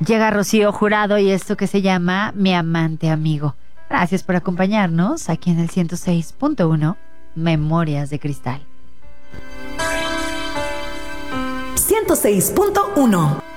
Llega Rocío Jurado y esto que se llama Mi Amante Amigo. Gracias por acompañarnos aquí en el 106.1 Memorias de Cristal. 106.1